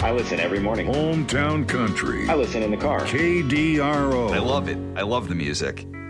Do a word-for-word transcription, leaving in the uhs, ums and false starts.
I listen every morning. Hometown Country. I listen in the car. K D R O. I love it. I love the music.